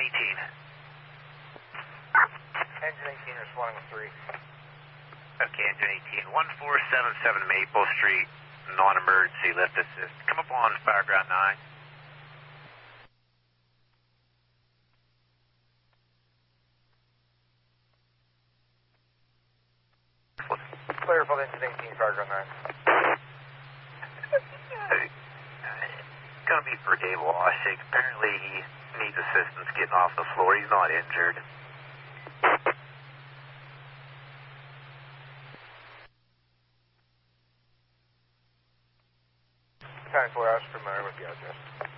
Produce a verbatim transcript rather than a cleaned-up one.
eighteen. Engine eighteen responding with three. Okay, engine eighteen. one four seven seven Maple Street, non-emergency lift assist. Come up on Fireground nine. Clear for the engine eighteen, Fireground nine. It's going to be for Dave Washik. Apparently he needs assistance getting off the floor. He's not injured. ten four, I was familiar with the address.